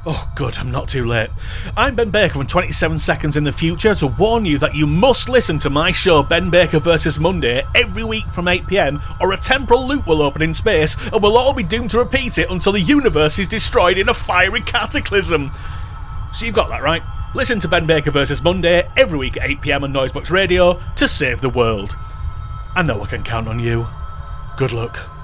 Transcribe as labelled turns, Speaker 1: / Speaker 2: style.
Speaker 1: Oh, good, I'm not too late. I'm Ben Baker from 27 Seconds in the Future to warn you that you must listen to my show Ben Baker vs. Monday every week from 8pm, or a temporal loop will open in space and we'll all be doomed to repeat it until the universe is destroyed in a fiery cataclysm. So you've got that right. Listen to Ben Baker vs. Monday every week at 8pm on Noisebox Radio to save the world. I know I can count on you. Good luck.